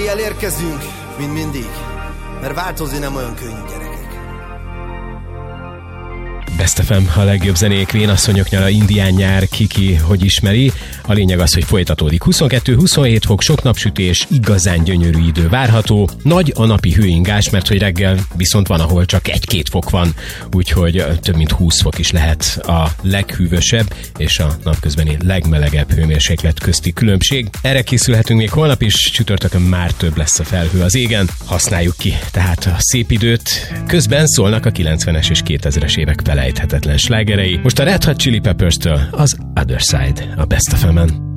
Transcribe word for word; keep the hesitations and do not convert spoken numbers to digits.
Eséllyel érkezünk, mint mindig, mert változni nem olyan könnyű, gyerekek. Best ef em, a legjobb zenék, vénasszonyok nyara, indián nyár, kiki, hogy ismeri. A lényeg az, hogy folytatódik. huszonkettő-huszonhét fok, sok napsütés, igazán gyönyörű idő várható. Nagy a napi hőingás, mert hogy reggel viszont van, ahol csak egy-két fok van, úgyhogy több mint húsz fok is lehet a leghűvösebb és a napközbeni legmelegebb hőmérséklet közti különbség. Erre készülhetünk még holnap is, csütörtökön már több lesz a felhő az égen. Használjuk ki tehát a szép időt. Közben szólnak a kilencvenes és kétezres évek felejthetetlen slágerei. Most a Red Hot Chili Peppers-től az Other Side a Best ef em-en.